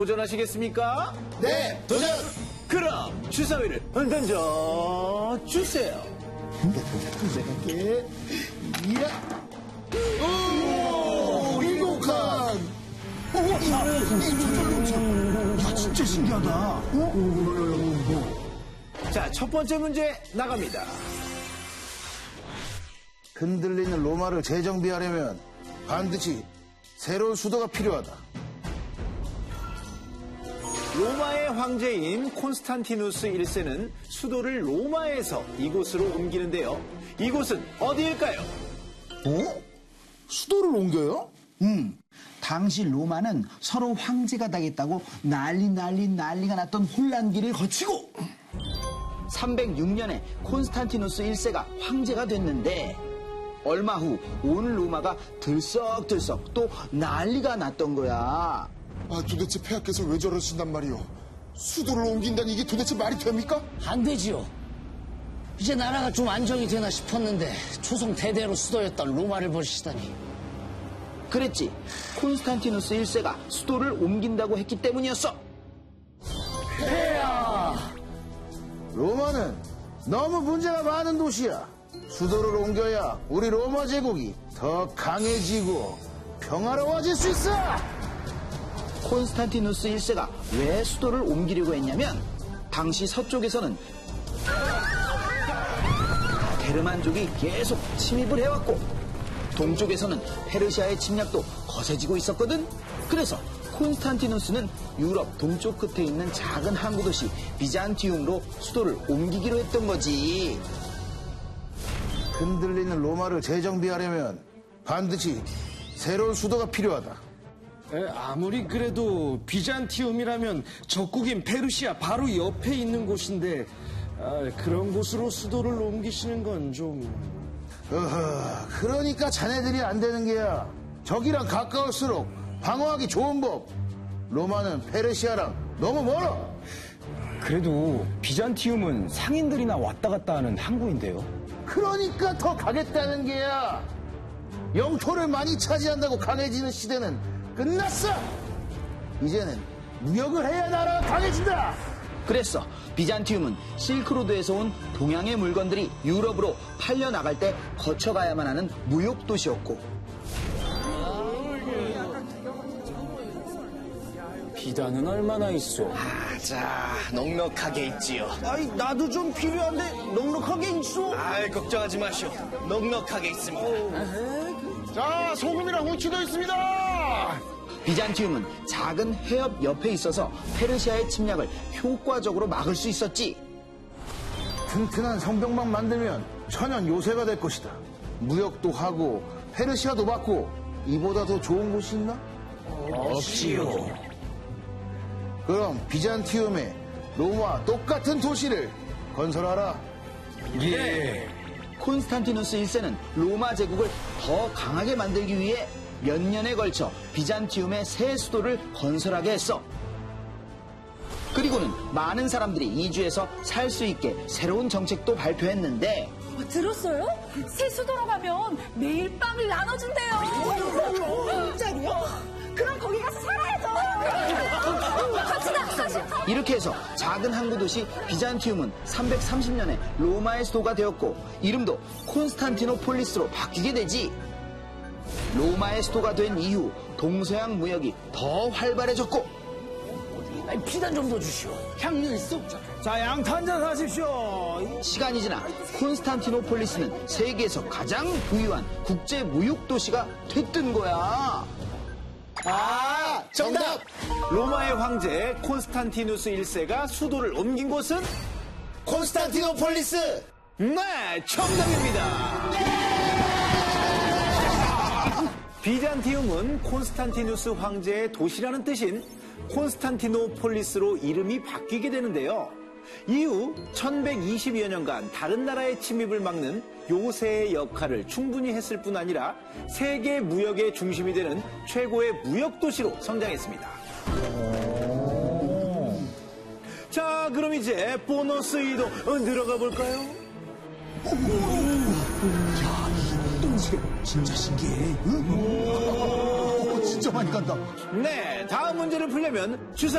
도전하시겠습니까? 네, 도전! 그럼 주사위를 던져 주세요. 갈게. 이야! 오! 일곱 칸! 야, 진짜 신기하다. 자, 첫 번째 문제 나갑니다. 흔들리는 로마를 재정비하려면 반드시 새로운 수도가 필요하다. 로마의 황제인 콘스탄티누스 1세는 수도를 로마에서 이곳으로 옮기는데요. 이곳은 어디일까요? 수도를 옮겨요? 당시 로마는 서로 황제가 되겠다고 난리가 났던 혼란기를 거치고 306년에 콘스탄티누스 1세가 황제가 됐는데 얼마 후 온 로마가 들썩들썩 또 난리가 났던 거야. 도대체 폐하께서 왜 저러신단 말이오? 수도를 옮긴다니 이게 도대체 말이 됩니까? 안 되지요. 이제 나라가 좀 안정이 되나 싶었는데 초성 대대로 수도였던 로마를 버리시다니. 그랬지. 콘스탄티누스 1세가 수도를 옮긴다고 했기 때문이었어. 로마는 너무 문제가 많은 도시야. 수도를 옮겨야 우리 로마 제국이 더 강해지고 평화로워질 수 있어. 콘스탄티누스 1세가 왜 수도를 옮기려고 했냐면 당시 서쪽에서는 게르만족이 계속 침입을 해왔고 동쪽에서는 페르시아의 침략도 거세지고 있었거든. 그래서 콘스탄티누스는 유럽 동쪽 끝에 있는 작은 항구 도시 비잔티움으로 수도를 옮기기로 했던 거지. 흔들리는 로마를 재정비하려면 반드시 새로운 수도가 필요하다. 아무리 그래도 비잔티움이라면 적국인 페르시아 바로 옆에 있는 곳인데 그런 곳으로 수도를 옮기시는 건 좀... 그러니까 자네들이 안 되는 게야. 적이랑 가까울수록 방어하기 좋은 법. 로마는 페르시아랑 너무 멀어. 그래도 비잔티움은 상인들이나 왔다 갔다 하는 항구인데요. 그러니까 더 가겠다는 게야. 영토를 많이 차지한다고 강해지는 시대는 끝났어. 이제는 무역을 해야 나라가 강해진다. 그래서 비잔티움은 실크로드에서 온 동양의 물건들이 유럽으로 팔려나갈 때 거쳐가야만 하는 무역 도시였고 비단은 얼마나 있어? 자, 넉넉하게 있지요. 아이, 나도 좀 필요한데 넉넉하게 있어. 아이, 걱정하지 마시오. 넉넉하게 있습니다. 자, 소금이랑 후추도 있습니다. 비잔티움은 작은 해협 옆에 있어서 페르시아의 침략을 효과적으로 막을 수 있었지. 튼튼한 성벽만 만들면 천연 요새가 될 것이다. 무역도 하고 페르시아도 받고 이보다 더 좋은 곳이 있나? 없지요. 그럼 비잔티움에 로마와 똑같은 도시를 건설하라. 예. 콘스탄티누스 1세는 로마 제국을 더 강하게 만들기 위해 몇 년에 걸쳐 비잔티움의 새 수도를 건설하게 했어. 그리고는 많은 사람들이 이주해서 살 수 있게 새로운 정책도 발표했는데 들었어요? 새 수도로 가면 매일 빵을 나눠준대요. 진짜로요? 그럼 거기 가서 살아야죠. 같이. 이렇게 해서 작은 항구 도시 비잔티움은 330년에 로마의 수도가 되었고 이름도 콘스탄티노폴리스로 바뀌게 되지. 로마의 수도가 된 이후 동서양 무역이 더 활발해졌고 피단 좀 더 주시오. 향료 있어? 자, 양탄 한잔 하십시오. 시간이 지나 콘스탄티노폴리스는 세계에서 가장 부유한 국제 무역 도시가 됐던 거야. 정답! 로마의 황제 콘스탄티누스 1세가 수도를 옮긴 곳은 콘스탄티노폴리스! 네, 정답입니다. 비잔티움은 콘스탄티누스 황제의 도시라는 뜻인 콘스탄티노폴리스로 이름이 바뀌게 되는데요. 이후 1120여 년간 다른 나라의 침입을 막는 요새의 역할을 충분히 했을 뿐 아니라 세계 무역의 중심이 되는 최고의 무역 도시로 성장했습니다. 자, 그럼 이제 보너스 이동 들어가 볼까요? 진짜 신기해. 진짜 많이 간다. 네, 다음 문제를 풀려면 주사